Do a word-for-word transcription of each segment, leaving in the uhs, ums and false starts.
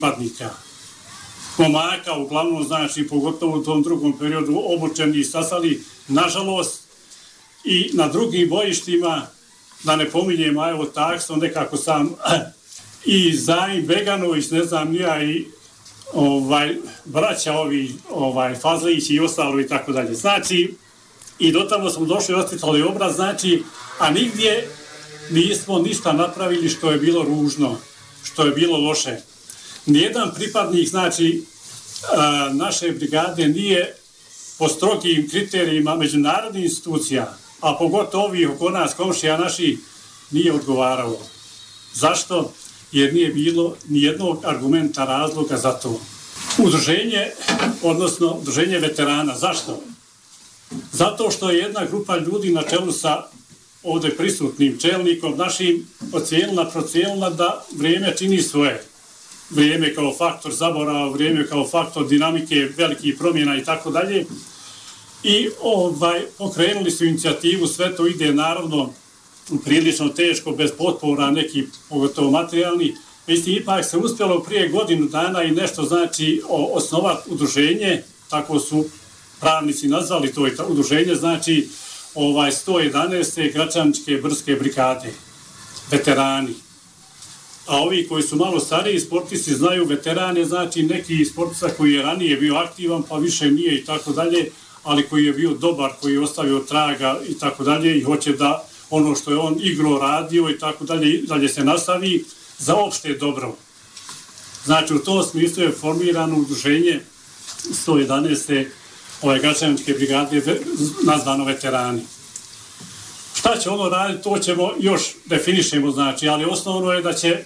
pripadnika. Momaka, uglavnom, znači, pogotovo u tom drugom periodu, obučeni i stasali, nažalost, i na drugim bojištima, da ne pominjem, a evo takso, nekako sam i Zajim Beganović, ne znam, nija i ovaj, braća ovi, ovaj, Fazlić i ostalo i tako dalje. Znači, i do tamo smo došli, osvitali obraz, znači, a nigdje nismo ništa napravili što je bilo ružno, što je bilo loše. Nijedan pripadnik, znači, a, naše brigade nije po strogim kriterijima međunarodnih institucija, a pogotovo ovih oko nas, komšija naši, nije odgovaralo. Zašto? Jer nije bilo nijednog argumenta razloga za to. Udruženje, odnosno udruženje veterana. Zašto? Zato što je jedna grupa ljudi na čelu sa ovdje prisutnim čelnikom našim ocijenila, procijenila da vrijeme čini svoje. Vrijeme kao faktor zaborava, vrijeme kao faktor dinamike, velikih promjena i tako dalje. I ovaj, pokrenuli su inicijativu, sve to ide naravno prilično teško, bez potpora, neki pogotovo materijalni. Mislim, ipak se uspjelo prije godinu dana i nešto znači osnovati udruženje, tako su pravnici nazvali to udruženje, znači ovaj sto jedanaeste Gračaničke brdske brigade, veterani. A ovi koji su malo stariji sportisti znaju veterane, znači neki sportista koji je ranije bio aktivan, pa više nije i tako dalje, ali koji je bio dobar, koji je ostavio traga i tako dalje i hoće da ono što je on igro radio i tako dalje, dalje se nastavi za opšte dobro. Znači, u tom smislu je formirano udruženje sto jedanaeste ove Gračaničke brigade nazvano veterani. Šta će ono raditi, to ćemo još definišemo, znači, ali osnovno je da će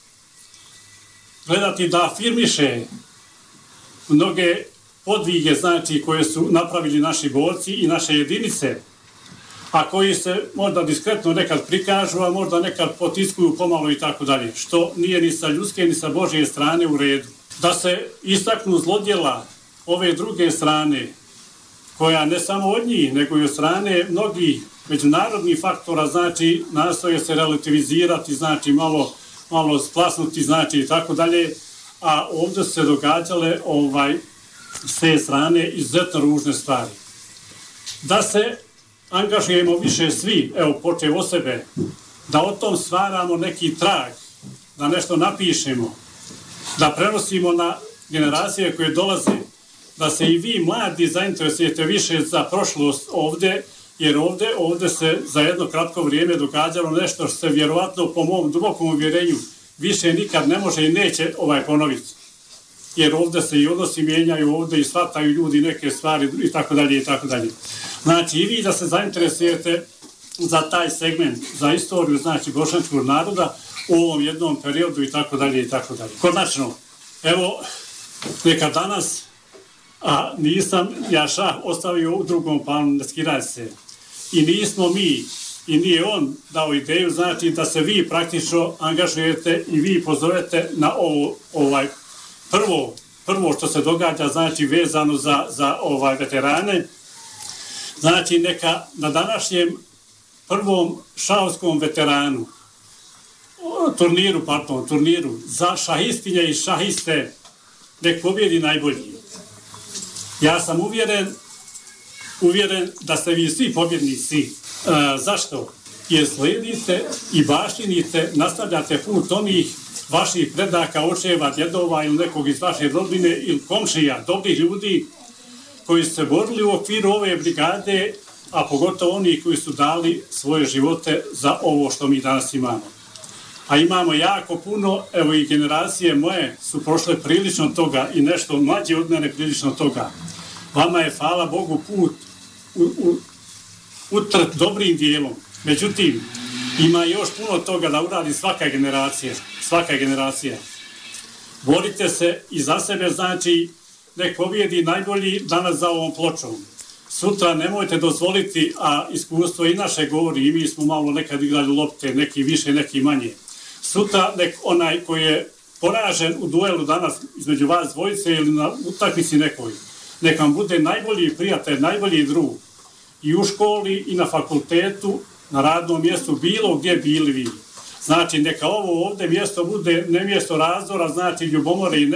gledati da afirmiše mnoge podvige, znači, koje su napravili naši borci i naše jedinice, a koji se možda diskretno nekad prikažu, a možda nekad potiskuju pomalo i tako dalje, što nije ni sa ljudske ni sa Božje strane u redu. Da se istaknu zlodjela ove druge strane, koja ne samo od njih, nego i od strane mnogih međunarodnih faktora, znači, nastoje se relativizirati, znači, malo, malo splasnuti, znači, i tako dalje, a ovdje se događale ovaj, s te strane izuzetno ružne stvari. Da se angažujemo više svi, evo, počev od sebe, da o tom stvaramo neki trag, da nešto napišemo, da prenosimo na generacije koje dolaze, da se i vi mladi zainteresujete više za prošlost ovdje, jer ovdje, ovdje se za jedno kratko vrijeme događalo nešto što se vjerovatno po mom dubokom uvjerenju više nikad ne može i neće ovaj ponoviti. Jer ovdje se i odnosi mijenjaju, ovdje i shvataju ljudi neke stvari i tako dalje i tako dalje. Znači i vi da se zainteresujete za taj segment, za istoriju, znači bošnjačkog naroda u ovom jednom periodu i tako dalje i tako dalje. Konačno, evo, neka danas, a nisam ja šah ostavio u drugom planu, ne skiraj se. I nismo mi, i nije on dao ideju, znači da se vi praktično angažujete i vi pozovete na ovo, ovaj, prvo, prvo što se događa, znači vezano za, za ovaj veterane, znači neka na današnjem prvom šahovskom veteranu, turniru, pardon, turniru, za šahistinje i šahiste, nek pobjedi najbolji. Ja sam uvjeren, uvjeren da ste vi svi pobjednici. E, zašto? Jer sledite i baštinite, nastavljate put onih vaših predaka, očeva, djedova ili nekog iz vaše rodbine ili komšija, dobrih ljudi koji su se borili u okviru ove brigade, a pogotovo oni koji su dali svoje živote za ovo što mi danas imamo. A imamo jako puno, evo i generacije moje su prošle prilično toga i nešto mlađe od mene prilično toga. Vama je, hvala Bogu, put u, u, utrt dobrim dijelom. Međutim, ima još puno toga da uradi svaka generacija. Svaka generacija. Borite se i za sebe, znači, nek pobjedi najbolji danas za ovom pločom. Sutra nemojte dozvoliti, a iskustvo i naše govori, i mi smo malo nekad igrali lopte, neki više, neki manje. Sutra nek onaj koji je poražen u duelu danas između vas dvojice ili na utakmici nekoj, nek vam bude najbolji prijatelj, najbolji drug. I u školi, i na fakultetu, na radnom mjestu, bilo gdje bili vi. Znači, neka ovo ovdje mjesto bude ne mjesto razdora, znači ljubomore i